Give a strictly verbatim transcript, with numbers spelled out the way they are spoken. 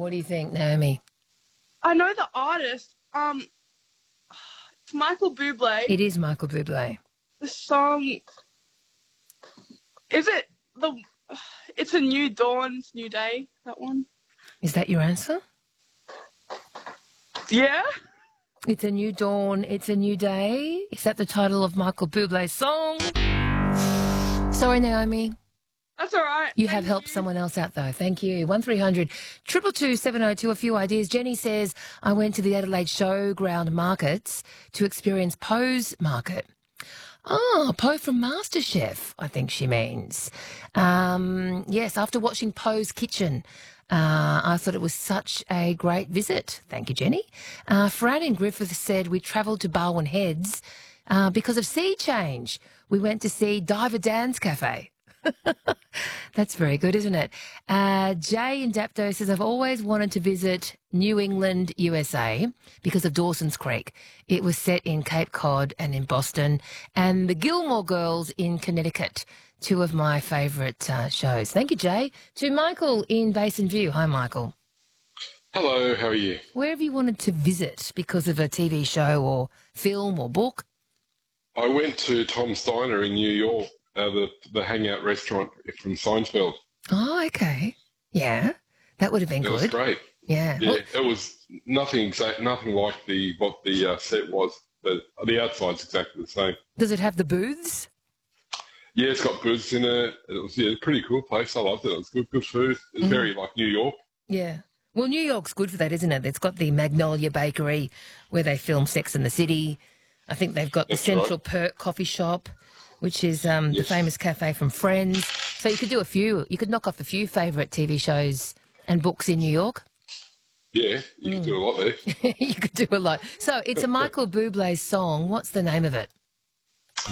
What do you think, Naomi? I know the artist. Um, it's Michael Bublé. It is Michael Bublé. The song. Is it the? It's a new dawn, it's a new day. That one. Is that your answer? Yeah. It's a new dawn, it's a new day. Is that the title of Michael Bublé's song? Sorry, Naomi. That's all right. You Thank have helped you. someone else out, though. Thank you. one three hundred two two two seven oh two. A few ideas. Jenny says, I went to the Adelaide Showground Markets to experience Poe's Market. Oh, Poe from MasterChef, I think she means. Um, yes, after watching Poe's Kitchen, uh, I thought it was such a great visit. Thank you, Jenny. Uh, Fran in Griffith said we travelled to Barwon Heads uh, because of sea change. We went to see Diver Dan's Cafe. That's very good, isn't it? Uh, Jay in Dapto says, I've always wanted to visit New England, U S A because of Dawson's Creek. It was set in Cape Cod and in Boston, and the Gilmore Girls in Connecticut, two of my favourite uh, shows. Thank you, Jay. To Michael in Basin View. Hi, Michael. Hello, how are you? Where have you wanted to visit because of a T V show or film or book? I went to Tom's Diner in New York. Uh, the the hangout restaurant from Seinfeld. Oh, okay. Yeah, that would have been It good. was great. Yeah. Yeah, Well, it was nothing exact, nothing like the what the uh, set was, but the outside's exactly the same. does it have the booths? Yeah, it's got booths in it. It was yeah, a pretty cool place. I loved it. It was good, good food. It's Mm. very like New York. Yeah. Well, New York's good for that, isn't it? It's got the Magnolia Bakery where they film Sex and the City. I think they've got the That's Central right. Perk Coffee Shop, which is um, the Yes. famous cafe from Friends. So you could do a few. You could knock off a few favourite T V shows and books in New York. Yeah, you can do a lot there. You could do a lot. So it's a Michael Bublé's song. What's the name of it?